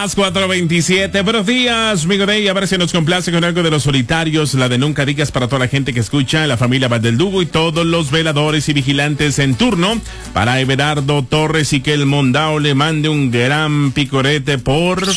las 4:27. Buenos días, amigo Day. A ver si nos complace con algo de Los Solitarios. La de Nunca Digas para toda la gente que escucha, la familia Valdeldugo y todos los veladores y vigilantes en turno. Para Everardo Torres y que el Mondao le mande un gran picorete por